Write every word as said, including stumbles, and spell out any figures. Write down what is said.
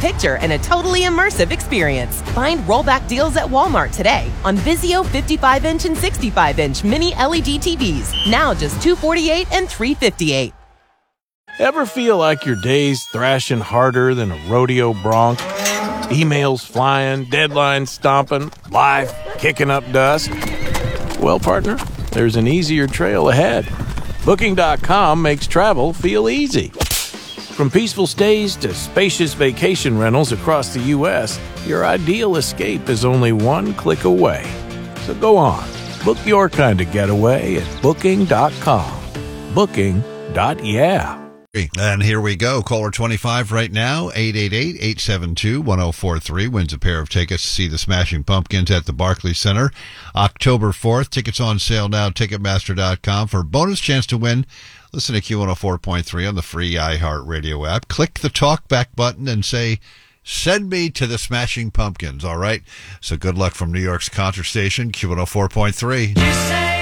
picture and a totally immersive experience. Find rollback deals at Walmart today on Vizio fifty-five inch and sixty-five inch mini L E D T Vs. Now just two hundred forty-eight dollars and three hundred fifty-eight dollars. Ever feel like your day's thrashing harder than a rodeo bronc? Emails flying, deadlines stomping, life kicking up dust? Well, partner, there's an easier trail ahead. Booking dot com makes travel feel easy. From peaceful stays to spacious vacation rentals across the U S, your ideal escape is only one click away. So go on, book your kind of getaway at Booking dot com. Booking. Yeah. And here we go. Caller twenty-five right now, eight eight eight, eight seven two, one oh four three. Wins a pair of tickets to see the Smashing Pumpkins at the Barclays Center October fourth. Tickets on sale now, Ticketmaster dot com. For a bonus chance to win, listen to Q one oh four point three on the free iHeartRadio app. Click the talkback button and say, send me to the Smashing Pumpkins, all right? So good luck from New York's concert station, Q one oh four point three.